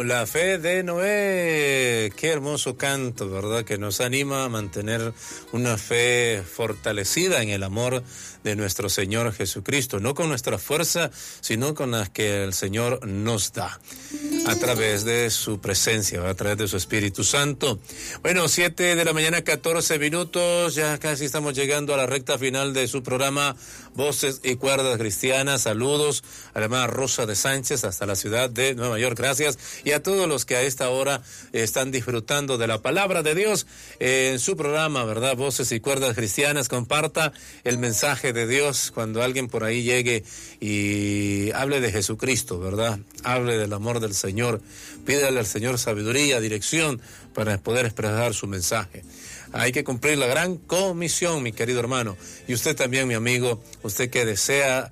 la fe de Noé. Qué hermoso canto, ¿verdad? Que nos anima a mantener una fe fortalecida en el amor de nuestro Señor Jesucristo, no con nuestra fuerza, sino con las que el Señor nos da, a través de su presencia, a través de su Espíritu Santo. Bueno, 7 de la mañana, 14 minutos, ya casi estamos llegando a la recta final de su programa Voces y Cuerdas Cristianas. Saludos a la hermana Rosa de Sánchez hasta la ciudad de Nueva York, gracias, y a todos los que a esta hora están disfrutando de la palabra de Dios en su programa, ¿verdad? Voces y Cuerdas Cristianas. Comparta el mensaje de Dios cuando alguien por ahí llegue y hable de Jesucristo, ¿verdad? Hable del amor del Señor. Pídale al Señor sabiduría, dirección para poder expresar su mensaje. Hay que cumplir la gran comisión, mi querido hermano. Y usted también, mi amigo, usted que desea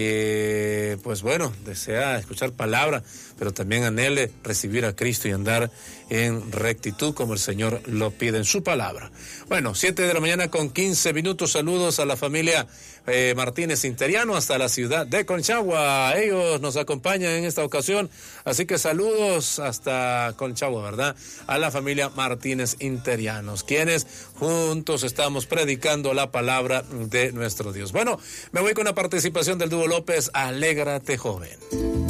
desea escuchar palabra, pero también anhele recibir a Cristo y andar en rectitud como el Señor lo pide en su palabra. Bueno, 7 de la mañana con 15 minutos. Saludos a la familia Martínez Interiano hasta la ciudad de Conchagua. Ellos nos acompañan en esta ocasión, así que saludos hasta Conchagua, ¿verdad? A la familia Martínez Interianos, quienes juntos estamos predicando la palabra de nuestro Dios. Bueno, me voy con la participación del dúo López, Alégrate, joven.